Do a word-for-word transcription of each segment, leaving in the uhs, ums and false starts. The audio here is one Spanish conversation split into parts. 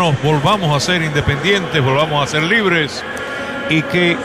cubanos volvamos a ser independientes, volvamos a ser libres y que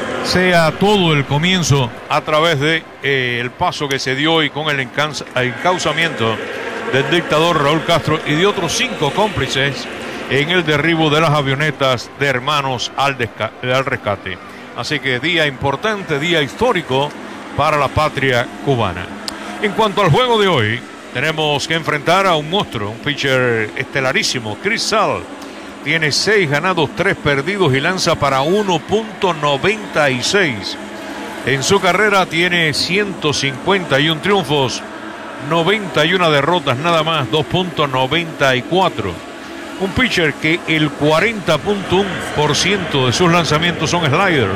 sea todo el comienzo a través de eh, el paso que se dio hoy con el encauzamiento del dictador Raúl Castro y de otros cinco cómplices en el derribo de las avionetas de Hermanos al, al Rescate. Así que día importante, día histórico para la patria cubana. En cuanto al juego de hoy, tenemos que enfrentar a un monstruo, un pitcher estelarísimo, Chris Sale. Tiene seis ganados, tres perdidos y lanza para uno punto noventa y seis. En su carrera tiene ciento cincuenta y uno triunfos, noventa y una derrotas nada más, dos punto noventa y cuatro. Un pitcher que el cuarenta punto uno por ciento de sus lanzamientos son slider.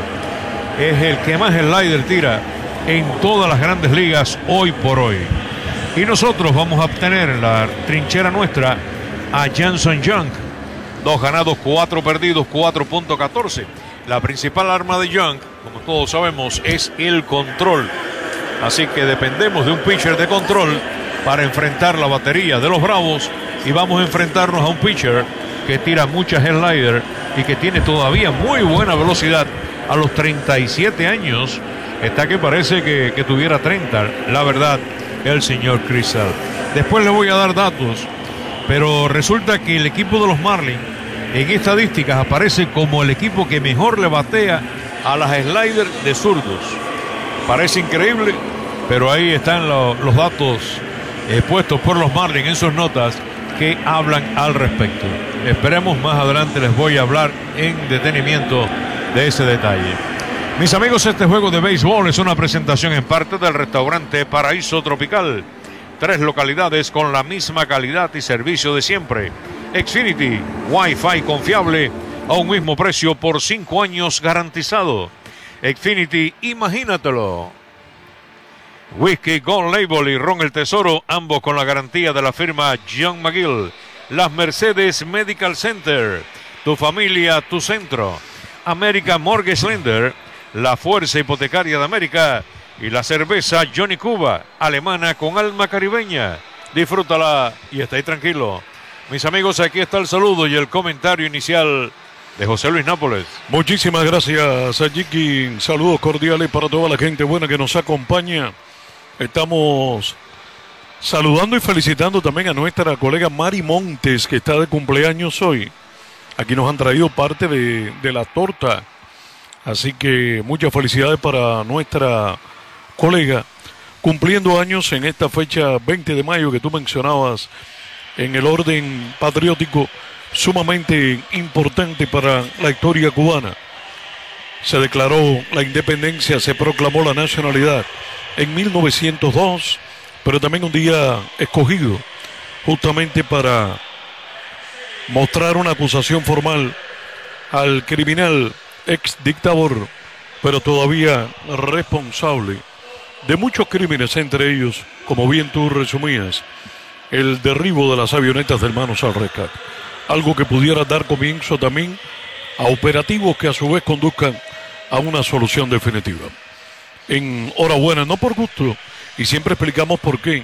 Es el que más slider tira en todas las grandes ligas hoy por hoy. Y nosotros vamos a obtener en la trinchera nuestra a Janson Young. Dos ganados, cuatro perdidos, cuatro punto catorce. La principal arma de Young, como todos sabemos, es el control. Así que dependemos de un pitcher de control para enfrentar la batería de los Bravos. Y vamos a enfrentarnos a un pitcher que tira muchas slider y que tiene todavía muy buena velocidad a los treinta y siete años. Está que parece que, que tuviera treinta, la verdad, el señor Chris Sale. Después le voy a dar datos, pero resulta que el equipo de los Marlins en estadísticas aparece como el equipo que mejor le batea a las sliders de zurdos. Parece increíble, pero ahí están lo, los datos eh, puestos por los Marlins en sus notas que hablan al respecto. Esperemos, más adelante les voy a hablar en detenimiento de ese detalle. Mis amigos, este juego de béisbol es una presentación en parte del restaurante Paraíso Tropical. Tres localidades con la misma calidad y servicio de siempre. Xfinity, Wi-Fi confiable a un mismo precio por cinco años garantizado. Xfinity, imagínatelo. Whisky Gold Label y Ron el Tesoro, ambos con la garantía de la firma John McGill. Las Mercedes Medical Center, tu familia, tu centro. American Mortgage Lender, la fuerza hipotecaria de América. Y la cerveza Johnny Cuba, alemana con alma caribeña. Disfrútala y está ahí tranquilo. Mis amigos, aquí está el saludo y el comentario inicial de José Luis Nápoles. Muchísimas gracias, Sayiki. Saludos cordiales para toda la gente buena que nos acompaña. Estamos saludando y felicitando también a nuestra colega Mari Montes, que está de cumpleaños hoy. Aquí nos han traído parte de, de la torta. Así que muchas felicidades para nuestra colega, cumpliendo años en esta fecha veinte de mayo que tú mencionabas, en el orden patriótico sumamente importante para la historia cubana. Se declaró la independencia, se proclamó la nacionalidad en mil novecientos dos, pero también un día escogido justamente para mostrar una acusación formal al criminal ex dictador, pero todavía responsable de muchos crímenes, entre ellos, como bien tú resumías, el derribo de las avionetas de Hermanos al Rescate. Algo que pudiera dar comienzo también a operativos que a su vez conduzcan a una solución definitiva. Enhorabuena, no por gusto, y siempre explicamos por qué.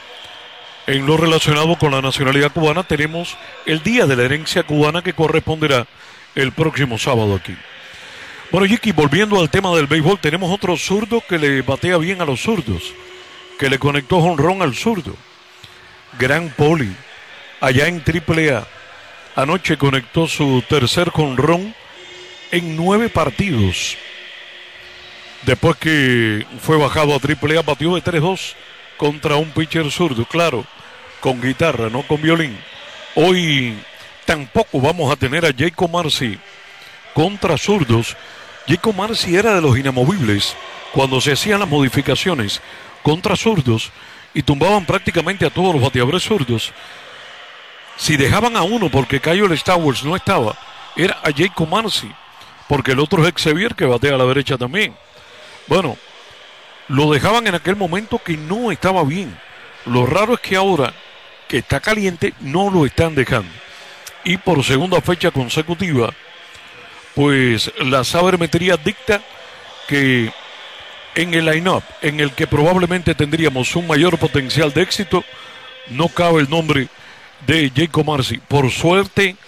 En lo relacionado con la nacionalidad cubana tenemos el Día de la Herencia Cubana que corresponderá el próximo sábado aquí. Bueno, Yiki, volviendo al tema del béisbol, tenemos otro zurdo que le batea bien a los zurdos, que le conectó jonrón al zurdo. Gran Poli, allá en triple A. Anoche conectó su tercer jonrón en nueve partidos. Después que fue bajado a triple A, batió de tres dos contra un pitcher zurdo, claro, con guitarra, no con violín. Hoy tampoco vamos a tener a Jacob Marcy contra zurdos. Jacob Marcy era de los inamovibles cuando se hacían las modificaciones contra zurdos y tumbaban prácticamente a todos los bateadores zurdos. Si dejaban a uno porque Kyle Stowers no estaba, era a Jacob Marcy, porque el otro es Xavier que batea a la derecha también. Bueno, lo dejaban en aquel momento que no estaba bien. Lo raro es que ahora que está caliente no lo están dejando. Y por segunda fecha consecutiva, pues la sabermetría dicta que en el line-up, en el que probablemente tendríamos un mayor potencial de éxito, no cabe el nombre de Jacob Marcy. Por suerte,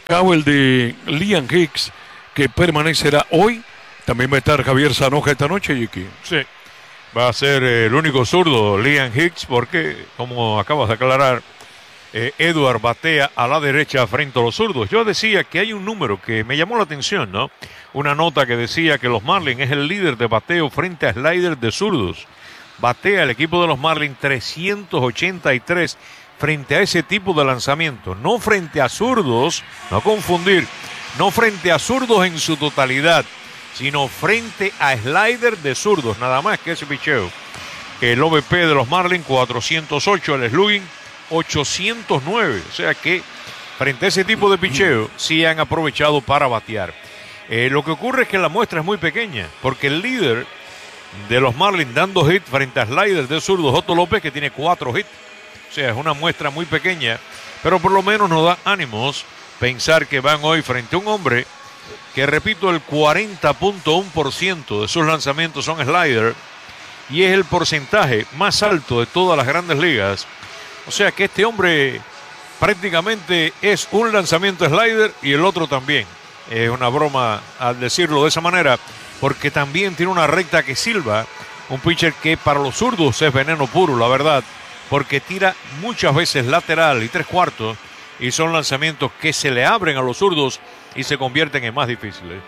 Cabo el de Liam Hicks, que permanecerá hoy. También va a estar Javier Zanoja esta noche, Jiki. Sí, va a ser eh, el único zurdo, Liam Hicks, porque, como acabas de aclarar, eh, Edward batea a la derecha frente a los zurdos. Yo decía que hay un número que me llamó la atención, ¿no? Una nota que decía que los Marlins es el líder de bateo frente a sliders de zurdos. Batea el equipo de los Marlins trescientos ochenta y tres frente a ese tipo de lanzamiento, no frente a zurdos, no confundir, no frente a zurdos en su totalidad, sino frente a slider de zurdos, nada más que ese picheo. El O V P de los Marlins cuatrocientos ocho, el slugging ochocientos nueve, o sea que frente a ese tipo de picheo sí han aprovechado para batear. Eh, lo que ocurre es que la muestra es muy pequeña, porque el líder de los Marlins dando hit frente a sliders de zurdos, Otto López, que tiene cuatro hits. O sea, es una muestra muy pequeña, pero por lo menos nos da ánimos pensar que van hoy frente a un hombre que, repito, el cuarenta punto uno por ciento de sus lanzamientos son slider y es el porcentaje más alto de todas las grandes ligas. O sea que este hombre prácticamente es un lanzamiento slider y el otro también. Es una broma al decirlo de esa manera, porque también tiene una recta que silba, un pitcher que para los zurdos es veneno puro, la verdad, porque tira muchas veces lateral y tres cuartos, y son lanzamientos que se le abren a los zurdos y se convierten en más difíciles.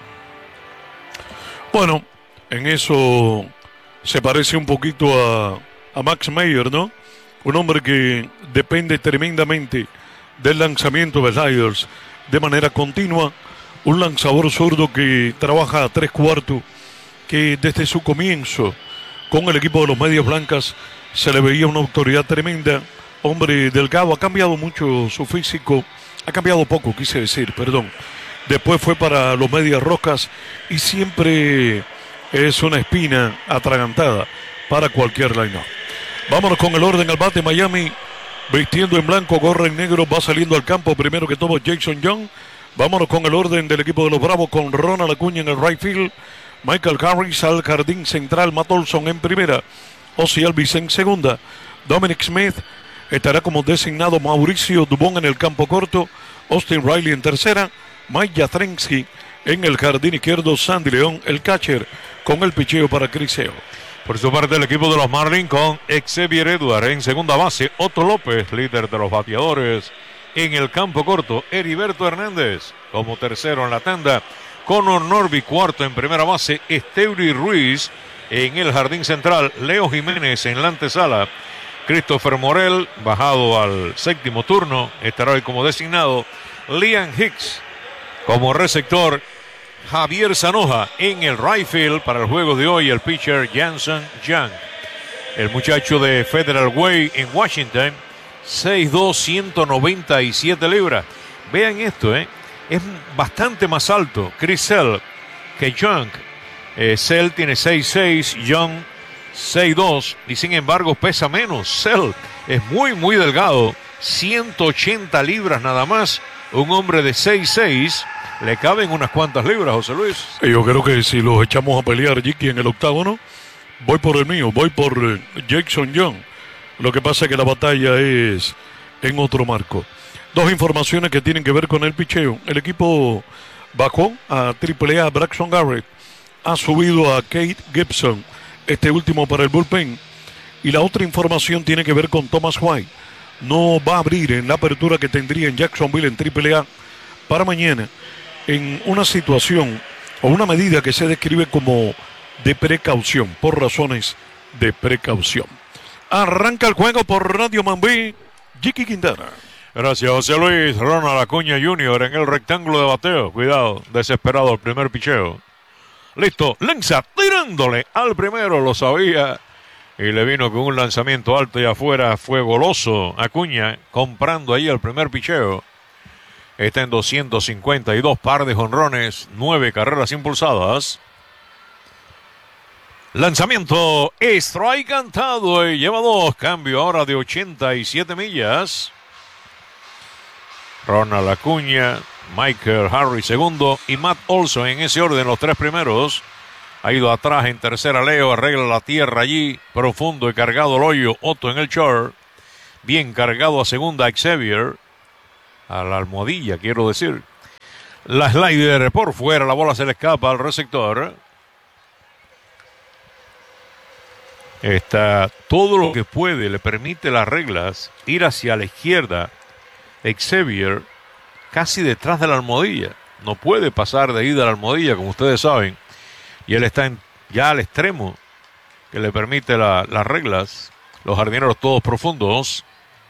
Bueno, en eso se parece un poquito a, a Max Meyer, ¿no? Un hombre que depende tremendamente del lanzamiento de sliders de manera continua, un lanzador zurdo que trabaja a tres cuartos, que desde su comienzo con el equipo de los Medias Blancas se le veía una autoridad tremenda, hombre delgado, ha cambiado mucho su físico, ha cambiado poco, quise decir, perdón. Después fue para los Medias Rojas y siempre es una espina atragantada para cualquier line-up. Vámonos con el orden al bate. Miami, vistiendo en blanco, gorra en negro, va saliendo al campo. Primero que todo, Jason Young. Vámonos con el orden del equipo de los Bravos, con Ronald Acuña en el right field, Michael Harris al jardín central, Matt Olson en primera, Ozzie Albies en segunda, Dominic Smith estará como designado, Mauricio Dubón en el campo corto, Austin Riley en tercera, Mike Yastrzemski en el jardín izquierdo, Sandy León el catcher con el picheo para Chris Sale. Por su parte, el equipo de los Marlins con Xavier Edwards en segunda base, Otto López, líder de los bateadores en el campo corto, Heriberto Hernández como tercero en la tanda, Connor Norby cuarto en primera base, Esteury Ruiz en el jardín central, Leo Jiménez en la antesala, Christopher Morel bajado al séptimo turno, estará hoy como designado, Liam Hicks como receptor, Javier Zanoja en el right field para el juego de hoy, el pitcher Jansen Young, el muchacho de Federal Way en Washington, seis dos, ciento noventa y siete libras. Vean esto, ¿eh? Es bastante más alto Chris Sale que Young. Eh, Sale tiene seis seis, Young seis dos, y sin embargo pesa menos. Sale es muy, muy delgado, ciento ochenta libras nada más. Un hombre de seis seis, le caben unas cuantas libras, José Luis. Yo creo que si los echamos a pelear, Jiki, en el octágono, voy por el mío, voy por eh, Jason Young. Lo que pasa es que la batalla es en otro marco. Dos informaciones que tienen que ver con el picheo. El equipo bajó a triple A Braxton Garrett, ha subido a Kate Gibson, este último para el bullpen. Y la otra información tiene que ver con Thomas White. No va a abrir en la apertura que tendría en Jacksonville en triple A para mañana, en una situación o una medida que se describe como de precaución, por razones de precaución. Arranca el juego por Radio Mambí, Jiki Quintana. Gracias, José Luis. Ronald Acuña junior en el rectángulo de bateo. Cuidado, desesperado el primer picheo. Listo, lanza, tirándole al primero, lo sabía. Y le vino con un lanzamiento alto y afuera. Fue goloso Acuña, comprando ahí el primer picheo. Está en doscientos cincuenta y dos par de jonrones, nueve carreras impulsadas. Lanzamiento, strike cantado y lleva dos. Cambio ahora de ochenta y siete millas. Ronald Acuña, Michael Harris segundo y Matt Olson en ese orden, los tres primeros. Ha ido atrás en tercera Leo, arregla la tierra allí, profundo y cargado el hoyo, Otto en el short. Bien cargado a segunda Xavier, a la almohadilla quiero decir. La slider por fuera, la bola se le escapa al receptor. Está todo lo que puede, le permite las reglas ir hacia la izquierda. Xavier casi detrás de la almohadilla. No puede pasar de ida a la almohadilla, como ustedes saben. Y él está en, ya al extremo que le permite la, las reglas. Los jardineros todos profundos.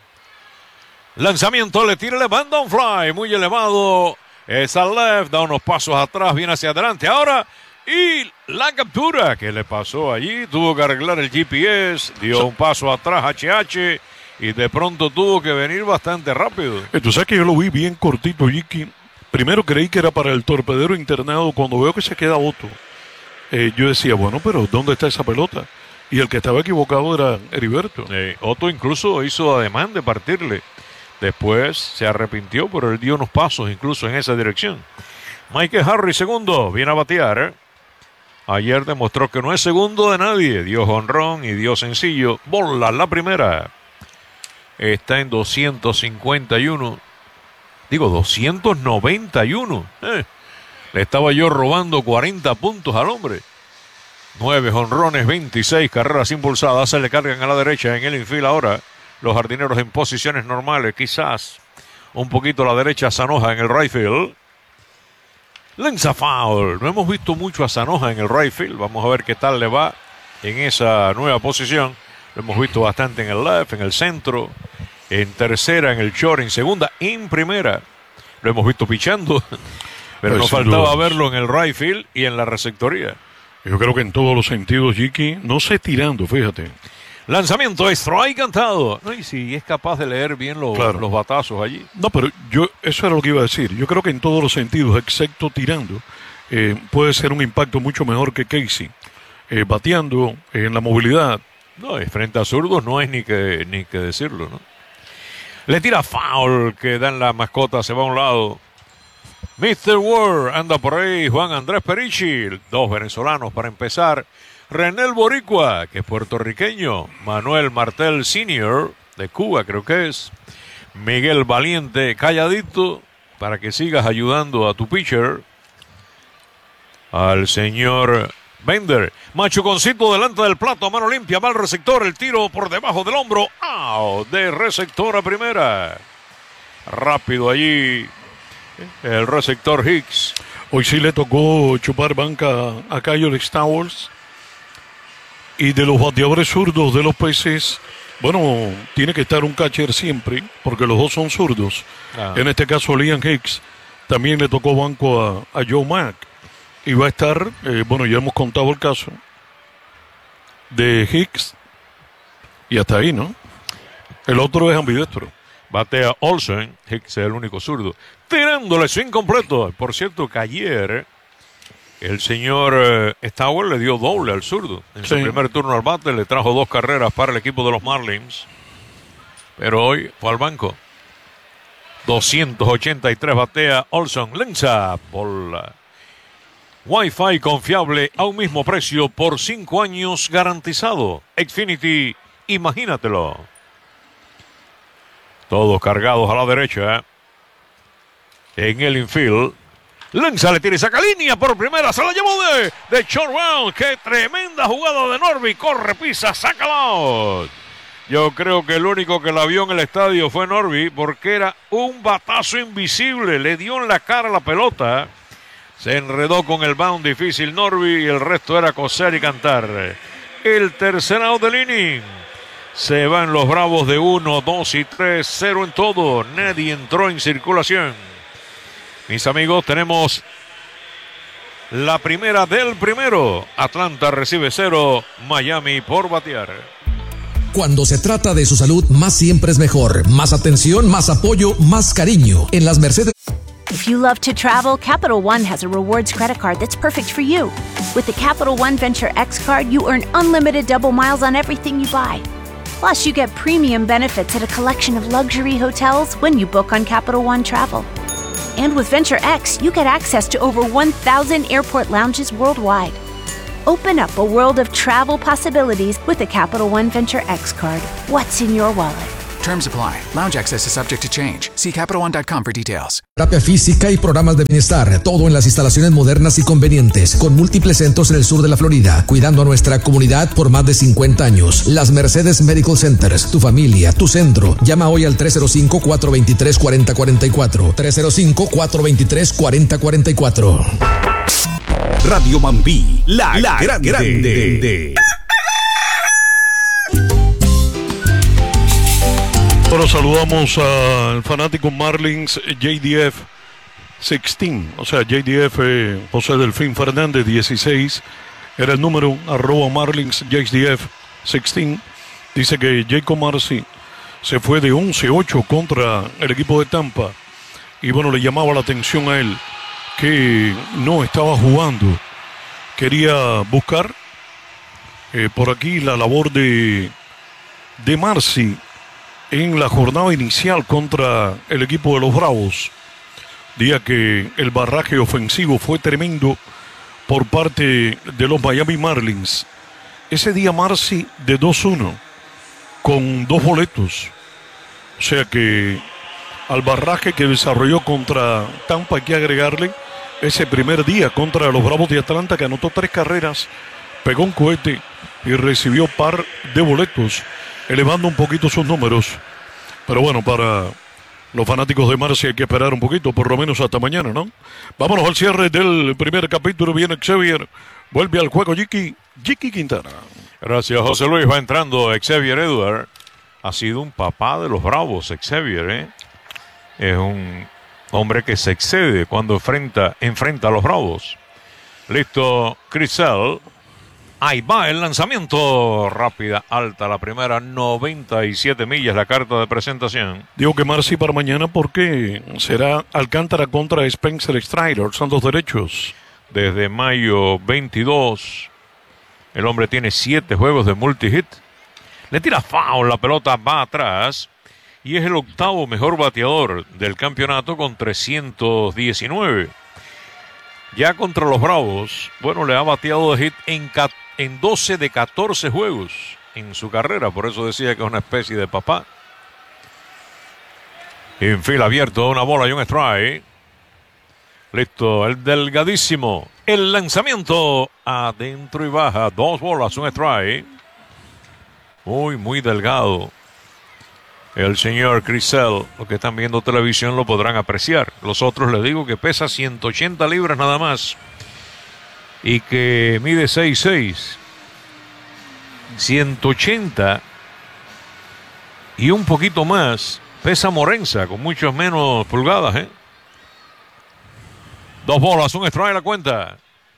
Lanzamiento, le tira, le manda un fly muy elevado. Es al left, da unos pasos atrás, viene hacia adelante. Ahora, y la captura que le pasó allí. Tuvo que arreglar el G P S, dio un paso atrás, H H, y de pronto tuvo que venir bastante rápido. Tú sabes que yo lo vi bien cortito, Jiki. Primero creí que era para el torpedero internado. Cuando veo que se queda Otto, eh, yo decía, bueno, pero ¿dónde está esa pelota? Y el que estaba equivocado era Heriberto. Eh, Otto incluso hizo ademán de partirle. Después se arrepintió, pero él dio unos pasos incluso en esa dirección. Michael Harris, segundo, viene a batear. ¿eh? Ayer demostró que no es segundo de nadie. Dio jonrón y dio sencillo. Bola la primera. Está en doscientos cincuenta y uno. Digo, doscientos noventa y uno. Eh, le estaba yo robando cuarenta puntos al hombre. nueve jonrones, veintiséis carreras impulsadas. Se le cargan a la derecha en el infield ahora. Los jardineros en posiciones normales, quizás un poquito a la derecha. Sanoja en el right field. Lanza foul. No hemos visto mucho a Sanoja en el right field. Vamos a ver qué tal le va en esa nueva posición. Lo hemos visto bastante en el left, en el centro, en tercera, en el short, en segunda, en primera. Lo hemos visto pichando, pero nos faltaba verlo en el right field y en la receptoría. Yo creo que en todos los sentidos, Jiki, no sé tirando, fíjate. Lanzamiento, strike cantado. No, y si es capaz de leer bien los, claro. los batazos allí. No, pero yo, eso era lo que iba a decir. Yo creo que en todos los sentidos, excepto tirando, eh, puede ser un impacto mucho mejor que Casey. Eh, bateando, eh, en la movilidad. No, y frente a zurdos no es ni que, ni que decirlo, ¿no? Le tira foul, que dan la mascota, se va a un lado. mister World anda por ahí, Juan Andrés Perichi, dos venezolanos para empezar. René el Boricua, que es puertorriqueño. Manuel Martel senior, de Cuba creo que es. Miguel Valiente, calladito, para que sigas ayudando a tu pitcher. Al señor Bender. Machuconcito delante del plato, a mano limpia, va al receptor, el tiro por debajo del hombro. Out de receptor a primera. Rápido allí el receptor Hicks. Hoy sí le tocó chupar banca a Kyle Stowers. Y de los bateadores zurdos de los Peces, bueno, tiene que estar un catcher siempre, porque los dos son zurdos. Ah. En este caso, Liam Hicks también le tocó banco a, a Joe Mack. Y va a estar, eh, bueno, ya hemos contado el caso de Hicks. Y hasta ahí, ¿no? El otro es ambidestro. Batea Olsen, Hicks es el único zurdo. Tirándole su incompleto. Por cierto, que ayer el señor eh, Stauer le dio doble al zurdo. En sí. su primer turno al bate le trajo dos carreras para el equipo de los Marlins. Pero hoy fue al banco. doscientos ochenta y tres batea Olsen. Lanza bola. Wi-Fi confiable a un mismo precio por cinco años garantizado. Xfinity, imagínatelo. Todos cargados a la derecha. En el infield. Lanza, le tira y saca línea por primera. Se la llevó de, de Chorwell. ¡Qué tremenda jugada de Norby! Corre, pisa, saca out. Yo creo que el único que la vio en el estadio fue Norby, porque era un batazo invisible. Le dio en la cara la pelota. Se enredó con el bound difícil Norby y el resto era coser y cantar. El tercer out del inning. Se van los Bravos de uno, dos y tres, cero en todo. Nadie entró en circulación. Mis amigos, tenemos la primera del primero. Atlanta recibe cero, Miami por batear. Cuando se trata de su salud, más siempre es mejor. Más atención, más apoyo, más cariño. En las Mercedes. If you love to travel, Capital One has a rewards credit card that's perfect for you. With the Capital One Venture X card, you earn unlimited double miles on everything you buy. Plus, you get premium benefits at a collection of luxury hotels when you book on Capital One Travel. And with Venture X, you get access to over one thousand airport lounges worldwide. Open up a world of travel possibilities with the Capital One Venture X card. What's in your wallet? Terms apply. Lounge access is subject to change. See Capital One dot com for details. Terapia física y programas de bienestar, todo en las instalaciones modernas y convenientes, con múltiples centros en el sur de la Florida, cuidando a nuestra comunidad por más de cincuenta años. Las Mercedes Medical Centers, tu familia, tu centro. Llama hoy al tres cero cinco, cuatro dos tres, cuatro cero cuatro cuatro. tres cero cinco, cuatro dos tres, cuatro cero cuatro cuatro. Radio Mambí, la, la grande. grande. Bueno, saludamos al fanático Marlins J D F dieciséis, o sea, J D F eh, José Delfín Fernández dieciséis, era el número, arroba Marlins J D F dieciséis. Dice que Jacob Marcy se fue de once ocho contra el equipo de Tampa y bueno, le llamaba la atención a él que no estaba jugando. Quería buscar eh, por aquí la labor de, de Marcy en la jornada inicial contra el equipo de los Bravos. Día que el barraje ofensivo fue tremendo por parte de los Miami Marlins. Ese día Marcy de dos uno con dos boletos. O sea que al barraje que desarrolló contra Tampa hay que agregarle ese primer día contra los Bravos de Atlanta, que anotó tres carreras, pegó un cohete y recibió par de boletos, elevando un poquito sus números. Pero bueno, para los fanáticos de Marcy hay que esperar un poquito, por lo menos hasta mañana, ¿no? Vámonos al cierre del primer capítulo. Viene Xavier, vuelve al juego Jiki, Jiki Quintana. Gracias, José Luis. Va entrando Xavier Edward. Ha sido un papá de los Bravos, Xavier, ¿eh? Es un hombre que se excede cuando enfrenta, enfrenta a los Bravos. Listo, Chris Sale. Ahí va el lanzamiento. Rápida, alta, la primera, noventa y siete millas, la carta de presentación. Digo que Marcy para mañana porque será Alcántara contra Spencer Strider, son dos derechos. Desde mayo veintidós, el hombre tiene siete juegos de multi-hit. Le tira foul, la pelota va atrás. Y es el octavo mejor bateador del campeonato con trescientos diecinueve. Ya contra los Bravos, bueno, le ha bateado de hit en, en doce de catorce juegos en su carrera. Por eso decía que es una especie de papá. En fila abierto, una bola y un strike. Listo, el delgadísimo. El lanzamiento adentro y baja. Dos bolas, un strike. Muy, muy delgado. El señor Chris Sale, los que están viendo televisión lo podrán apreciar. Los otros les digo que pesa ciento ochenta libras nada más. Y que mide seis seis. ciento ochenta. Y un poquito más pesa Morenza, con muchos menos pulgadas, ¿eh? Dos bolas, un strike a la cuenta.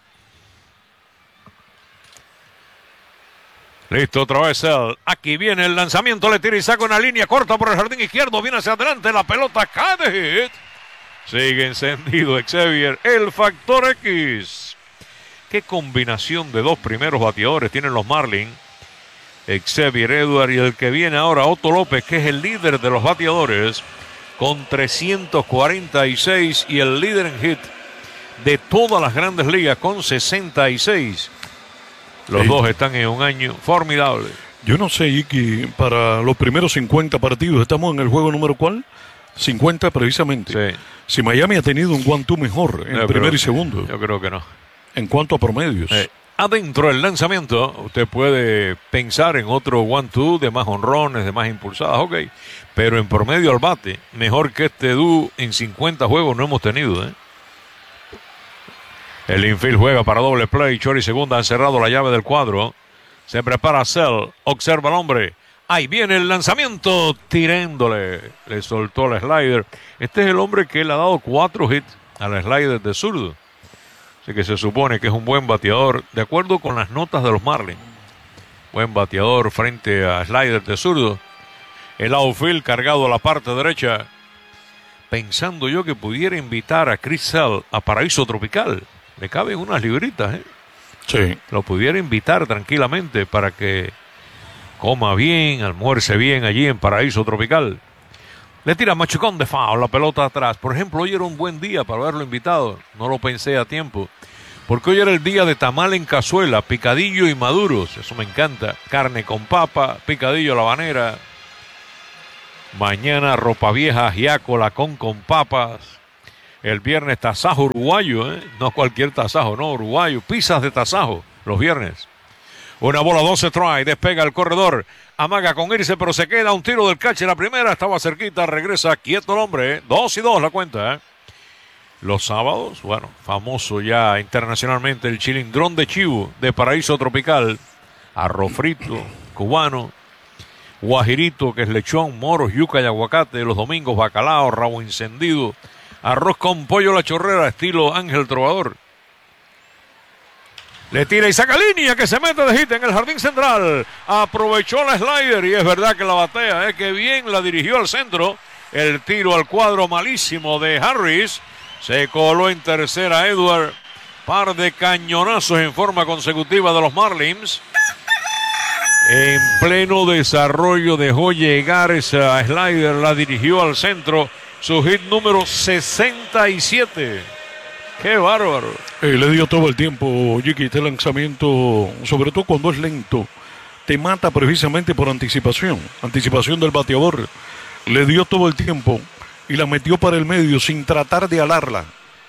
Listo, otra vez Sale. Aquí viene el lanzamiento, le tira y saca una línea corta por el jardín izquierdo. Viene hacia adelante, la pelota cae de hit. Sigue encendido Xavier, el factor X. Qué combinación de dos primeros bateadores tienen los Marlins. Xavier Edward y el que viene ahora, Otto López, que es el líder de los bateadores, con trescientos cuarenta y seis y el líder en hit de todas las grandes ligas con sesenta y seis. Los sí. dos están en un año formidable. Yo no sé, Iki, para los primeros cincuenta partidos, ¿estamos en el juego número cuál? cincuenta precisamente. Sí. Si Miami ha tenido un one-two mejor en no, primero y segundo. Yo creo que no. En cuanto a promedios. Eh, adentro del lanzamiento, usted puede pensar en otro one-two de más honrones, de más impulsadas, ok. Pero en promedio al bate, mejor que este dúo en cincuenta juegos no hemos tenido, ¿eh? El infield juega para doble play. Short y segunda han cerrado la llave del cuadro. Se prepara Sale. Observa al hombre. Ahí viene el lanzamiento. Tirándole. Le soltó el slider. Este es el hombre que le ha dado cuatro hits al slider de zurdo. Así que se supone que es un buen bateador. De acuerdo con las notas de los Marlins. Buen bateador frente a slider de zurdo. El outfield cargado a la parte derecha. Pensando yo que pudiera invitar a Chris Sale a Paraíso Tropical. Le caben unas libritas, ¿eh? Sí. Lo pudiera invitar tranquilamente para que coma bien, almuerce bien allí en Paraíso Tropical. Le tira machucón de foul, la pelota atrás. Por ejemplo, hoy era un buen día para haberlo invitado. No lo pensé a tiempo. Porque hoy era el día de tamal en cazuela, picadillo y maduros. Eso me encanta. Carne con papa, picadillo a la habanera. Mañana ropa vieja, ajiaco, lacón con papas. El viernes tasajo uruguayo, ¿eh? No cualquier tasajo, no, uruguayo. Pizzas de tasajo los viernes. Una bola, doce try, despega el corredor. Amaga con irse, pero se queda un tiro del catcher. La primera estaba cerquita, regresa quieto el hombre. ¿eh? Dos y dos la cuenta. ¿eh? Los sábados, bueno, famoso ya internacionalmente el chilindrón de chivo de Paraíso Tropical. Arroz frito, cubano. Guajirito, que es lechón, moros, yuca y aguacate. Los domingos, bacalao, rabo encendido. Arroz con pollo a la chorrera, estilo Ángel Trovador. Le tira y saca línea, que se mete de hit en el jardín central. Aprovechó la slider y es verdad que la batea, eh, que bien la dirigió al centro. El tiro al cuadro malísimo de Harris. Se coló en tercera Edward. Par de cañonazos en forma consecutiva de los Marlins. En pleno desarrollo dejó llegar esa slider, la dirigió al centro. Su hit número sesenta y siete. ¡Qué bárbaro! Eh, le dio todo el tiempo, Jiki, este lanzamiento, sobre todo cuando es lento, te mata precisamente por anticipación, anticipación del bateador. Le dio todo el tiempo y la metió para el medio sin tratar de alarla.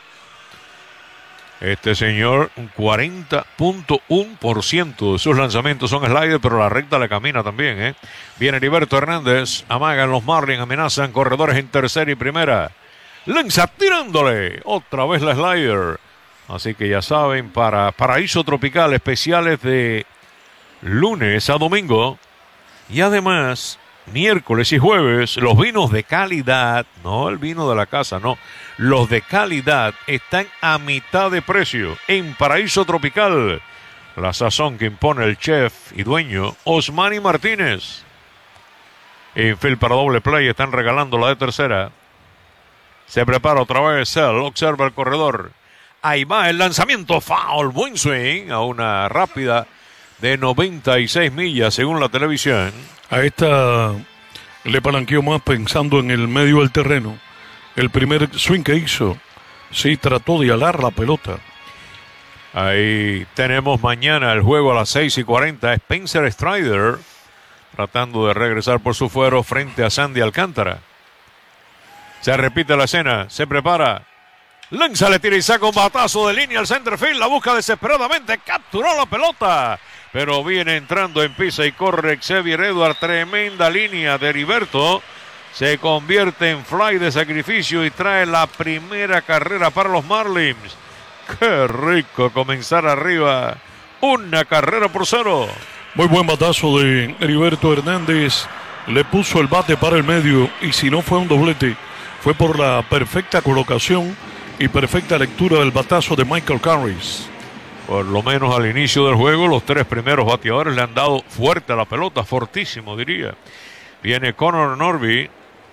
Este señor, un cuarenta punto uno por ciento de sus lanzamientos son sliders, pero la recta le camina también. ¿eh? Viene Heriberto Hernández, amagan los Marlins, amenazan corredores en tercera y primera. Lanza tirándole, otra vez la slider. Así que ya saben, para Paraíso Tropical, especiales de lunes a domingo. Y además, miércoles y jueves, los vinos de calidad, no el vino de la casa, no. Los de calidad están a mitad de precio en Paraíso Tropical. La sazón que impone el chef y dueño Osmani Martínez. Infield para doble play, están regalando la de tercera. Se prepara otra vez Sell, observa el corredor. Ahí va el lanzamiento, foul, buen swing, a una rápida de noventa y seis millas según la televisión. A esta le palanqueó más pensando en el medio del terreno. El primer swing que hizo, sí, trató de alar la pelota. Ahí tenemos mañana el juego a las seis y cuarenta. Spencer Strider tratando de regresar por su fuero frente a Sandy Alcántara. Se repite la escena, se prepara. Lanza, le tira y saca un batazo de línea al center field. La busca desesperadamente, capturó la pelota. Pero viene entrando en pisa y corre Xavier Edward. Tremenda línea de Heriberto. Se convierte en fly de sacrificio y trae la primera carrera para los Marlins. ¡Qué rico comenzar arriba! Una carrera por cero. Muy buen batazo de Heriberto Hernández. Le puso el bate para el medio y si no fue un doblete, fue por la perfecta colocación y perfecta lectura del batazo de Michael Carris. Por lo menos al inicio del juego, los tres primeros bateadores le han dado fuerte a la pelota, fortísimo diría. Viene Connor Norby.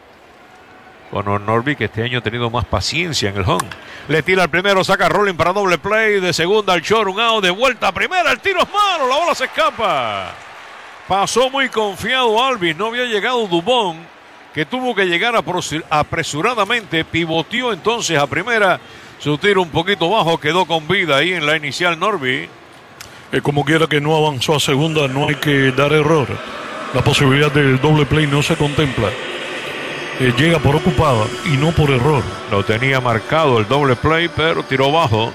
Connor Norby, que este año ha tenido más paciencia en el home. Le tira al primero, saca rolling para doble play. De segunda al short, un out, de vuelta a primera. El tiro es malo, la bola se escapa. Pasó muy confiado Alvis, no había llegado Dubón, que tuvo que llegar apresuradamente. Pivoteó entonces a primera. Su tiro un poquito bajo, quedó con vida ahí en la inicial Norby. Eh, como quiera que no avanzó a segunda, no hay que dar error. La posibilidad del doble play no se contempla. Eh, llega por ocupada y no por error. Lo tenía marcado el doble play, pero tiró bajo.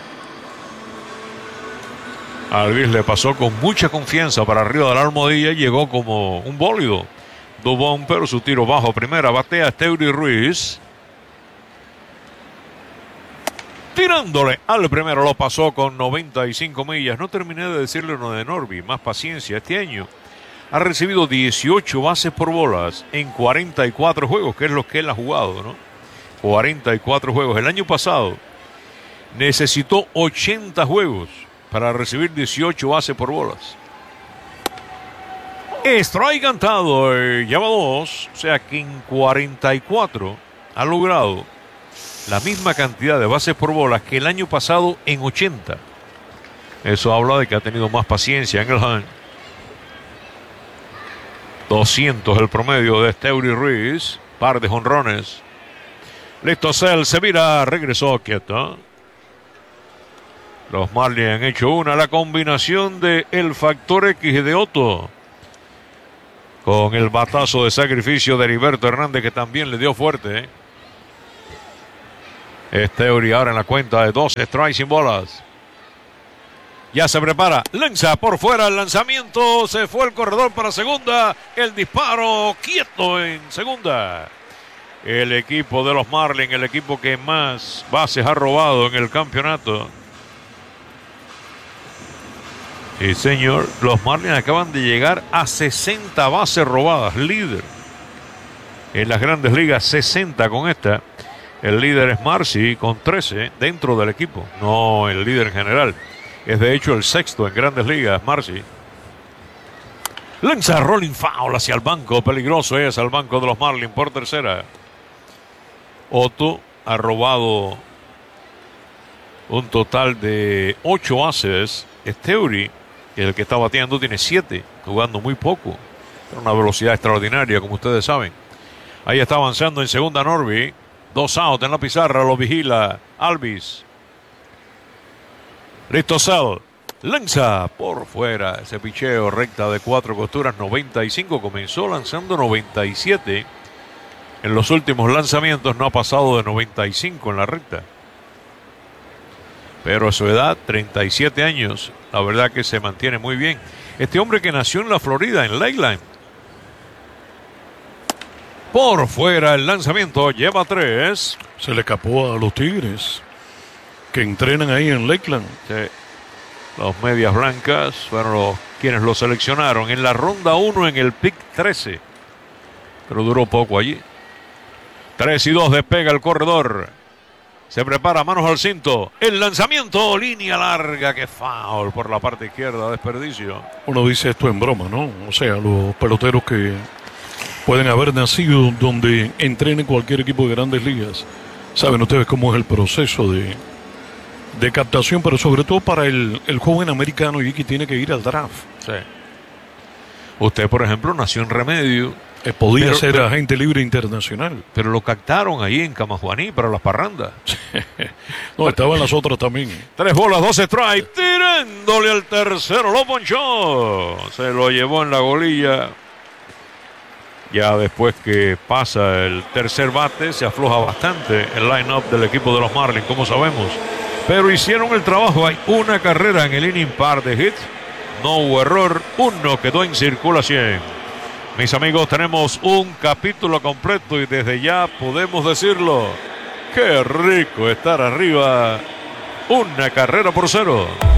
Alvis le pasó con mucha confianza para arriba de la almohadilla y llegó como un bólido. Dubón, pero su tiro bajo primera. Batea Esteury Ruiz. Tirándole al primero, lo pasó con noventa y cinco millas. No terminé de decirle uno de Norby. Más paciencia este año. Ha recibido dieciocho bases por bolas en cuarenta y cuatro juegos, que es lo que él ha jugado, ¿no? cuarenta y cuatro juegos. El año pasado necesitó ochenta juegos para recibir dieciocho bases por bolas. Strike cantado, eh, lleva dos, o sea que en cuarenta y cuatro ha logrado la misma cantidad de bases por bolas que el año pasado en ochenta. Eso habla de que ha tenido más paciencia en el hand. doscientos el promedio de Esteury Ruiz, par de jonrones. Listo, Sell se vira, regresó quieto. Los Marlins han hecho una, la combinación de el factor X de Otto con el batazo de sacrificio de Heriberto Hernández, que también le dio fuerte. ¿eh? Esteury ahora en la cuenta de dos strikes sin bolas. Ya se prepara, lanza por fuera el lanzamiento, se fue el corredor para segunda, el disparo quieto en segunda. El equipo de los Marlins, el equipo que más bases ha robado en el campeonato. Sí, señor, los Marlins acaban de llegar a sesenta bases robadas, líder. En las grandes ligas, sesenta con esta. El líder es Marcy con trece dentro del equipo, no el líder en general. Es de hecho el sexto en grandes ligas, Marcy. Lanza rolling foul hacia el banco, peligroso es al banco de los Marlins por tercera. Otto ha robado un total de ocho bases. Esteury, el que está bateando, tiene siete, jugando muy poco. Pero una velocidad extraordinaria, como ustedes saben. Ahí está avanzando en segunda Norby. Dos out en la pizarra, lo vigila Alvis. Listo, Sal. Lanza por fuera. Ese picheo recta de cuatro costuras, noventa y cinco. Comenzó lanzando noventa y siete. En los últimos lanzamientos no ha pasado de noventa y cinco en la recta. Pero a su edad, treinta y siete años, la verdad que se mantiene muy bien. Este hombre que nació en la Florida, en Lakeland. Por fuera el lanzamiento, lleva tres. Se le escapó a los Tigres, que entrenan ahí en Lakeland. Sí. Los medias blancas fueron los quienes lo seleccionaron en la ronda uno en el pick trece. Pero duró poco allí. tres y dos, despega el corredor. Se prepara, manos al cinto. El lanzamiento, línea larga, que foul por la parte izquierda, desperdicio. Uno dice esto en broma, ¿no? O sea, los peloteros que pueden haber nacido donde entrene cualquier equipo de grandes ligas. Saben ustedes cómo es el proceso de, de captación, pero sobre todo para el, el joven americano y que tiene que ir al draft. Sí. Usted, por ejemplo, nació en Remedio. Eh, podía pero, ser pero, agente libre internacional. Pero lo captaron ahí en Camajuaní para las parrandas. No, estaban las otras también. Tres bolas, dos strikes, tirándole al tercero, lo ponchó. Se lo llevó en la golilla. Ya después que pasa el tercer bate, se afloja bastante el line-up del equipo de los Marlins, como sabemos. Pero hicieron el trabajo. Hay una carrera en el inning par de hits. No hubo error. Uno quedó en circulación. Mis amigos, tenemos un capítulo completo y desde ya podemos decirlo. ¡Qué rico estar arriba! Una carrera por cero.